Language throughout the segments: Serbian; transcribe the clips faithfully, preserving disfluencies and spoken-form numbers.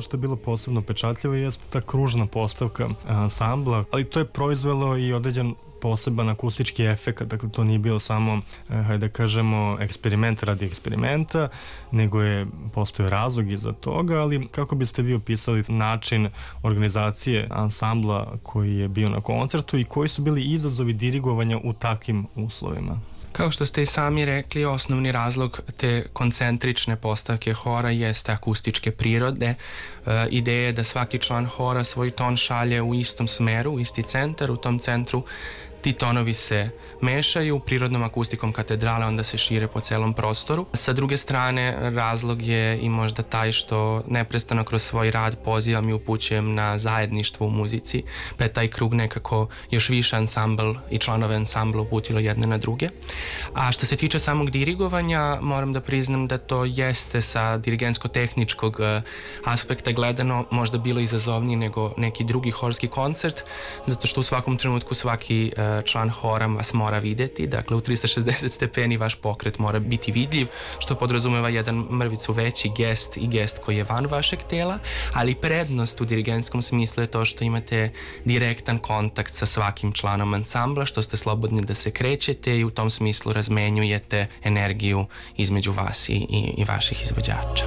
što je bilo posebno pečatljivo jeste ta kružna postavka ansambla, ali to je proizvelo i određen poseban akustički efekt, dakle to nije bilo samo, hajde da kažemo, eksperiment radi eksperimenta, nego je postojao razlog iza toga, ali kako biste vi opisali način organizacije ansambla koji je bio na koncertu i koji su bili izazovi dirigovanja u takvim uslovima? Kao što ste i sami rekli, osnovni razlog te koncentrične postavke hora jeste akustičke prirode. E, ideja je da svaki član hora svoj ton šalje u istom smeru, u isti centar, u tom centru ti tonovi se mešaju prirodnom akustikom katedrale, onda se šire po celom prostoru. Sa druge strane, razlog je i možda taj što neprestano kroz svoj rad pozivam i upućujem na zajedništvo u muzici, pa je taj krug nekako još više ansambl i članove ansambla uputilo jedne na druge. A što se tiče samog dirigovanja, moram da priznam da to jeste sa dirigentsko-tehničkog aspekta gledano možda bilo izazovnije nego neki drugi horski koncert, zato što u svakom trenutku svaki član hora vas mora videti, dakle u trista šezdeset stepeni vaš pokret mora biti vidljiv, što podrazumeva jedan mrvicu veći gest i gest koji je van vašeg tela, ali prednost u dirigentskom smislu je to što imate direktan kontakt sa svakim članom ansambla, što ste slobodni da se krećete i u tom smislu razmenjujete energiju između vas i, i, i vaših izvođača.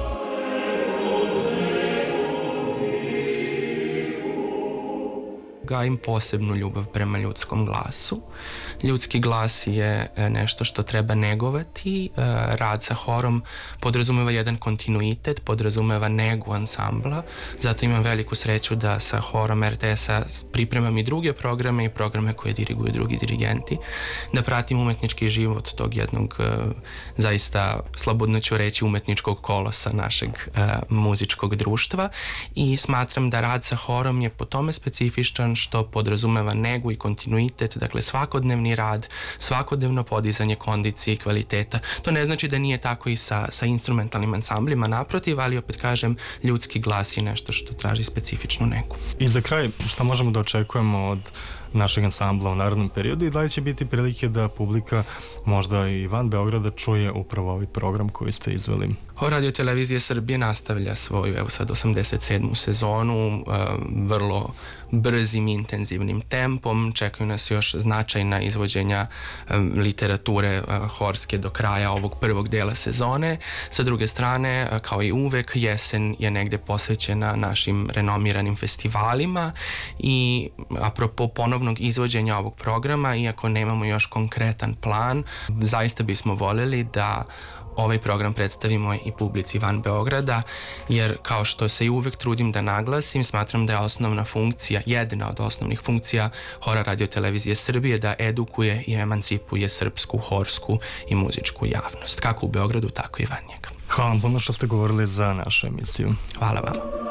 Gajim posebnu ljubav prema ljudskom glasu. Ljudski glas je nešto što treba negovati. Rad sa horom podrazumeva jedan kontinuitet, podrazumeva negu ansambla. Zato imam veliku sreću da sa horom er te es-a pripremam i druge programe i programe koje diriguju drugi dirigenti. Da pratim umetnički život tog jednog, zaista slobodno ću reći, umetničkog kolosa našeg muzičkog društva i smatram da rad sa horom je po tome specifičan što podrazumeva negu i kontinuitet, dakle svakodnevni rad, svakodnevno podizanje kondicije i kvaliteta. To ne znači da nije tako i sa, sa instrumentalnim ansamblima, naprotiv, ali opet kažem, ljudski glas je nešto što traži specifičnu negu. I za kraj, šta možemo da očekujemo od našeg ansambla u narednom periodu i da li će biti prilike da publika možda i van Beograda čuje upravo ovaj program koji ste izveli? Radio Televizije Srbije nastavlja svoju, evo sad, osamdeset sedmu sezonu, vrlo brzim i intenzivnim tempom. Čekaju nas još značajna izvođenja literature horske do kraja ovog prvog dela sezone. Sa druge strane, kao i uvek, jesen je negde posvećena našim renomiranim festivalima i apropo ponovnog izvođenja ovog programa, iako nemamo još konkretan plan, zaista bismo voljeli da ovaj program predstavimo i publici van Beograda, jer kao što se i uvek trudim da naglasim, smatram da je osnovna funkcija, jedna od osnovnih funkcija Hora Radio Televizije Srbije da edukuje i emancipuje srpsku, horsku i muzičku javnost, kako u Beogradu, tako i van njega. Hvala vam puno što ste govorili za našu emisiju. Hvala vam.